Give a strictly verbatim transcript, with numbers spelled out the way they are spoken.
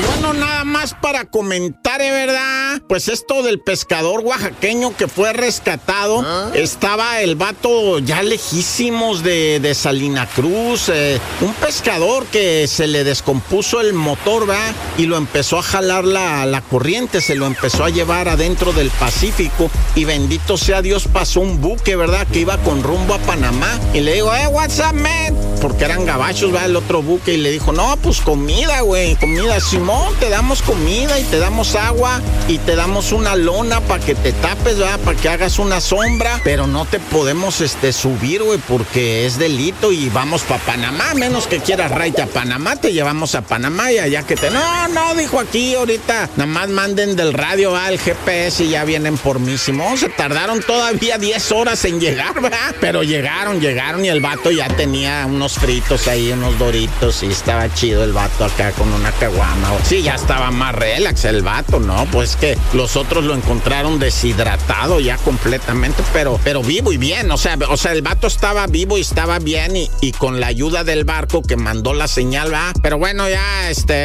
Bueno, nada más para comentar, ¿eh, verdad? Pues esto del pescador oaxaqueño que fue rescatado, ¿ah? Estaba el vato ya lejísimos de, de Salina Cruz, eh, un pescador que se le descompuso el motor, ¿verdad? Y lo empezó a jalar la, la corriente, se lo empezó a llevar adentro del Pacífico y bendito sea Dios pasó un buque, ¿verdad? Que iba con rumbo a Panamá y le digo, eh, what's up, man? Porque eran gabachos, ¿verdad? El otro buque y le dijo, no, pues comida, güey, comida, Simón, te damos comida y te damos agua y te damos una lona para que te tapes, ¿verdad? Para que hagas una sombra, pero no te podemos este, subir, güey, porque es delito y vamos para Panamá, menos que quieras raite a Panamá, te llevamos a Panamá y allá que te... No, no, dijo aquí ahorita, nada más manden del radio al G P S y ya vienen por mí, Simón, se tardaron todavía diez horas en llegar, ¿verdad? Pero llegaron, llegaron y el vato ya tenía unos fritos ahí, unos doritos y estaba chido el vato acá con una caguama. Sí, ya estaba más relax el vato, ¿no? Pues que los otros lo encontraron deshidratado ya completamente, pero, pero vivo y bien, o sea, o sea, el vato estaba vivo y estaba bien y, y con la ayuda del barco que mandó la señal, ¿verdad? Pero bueno, ya, este...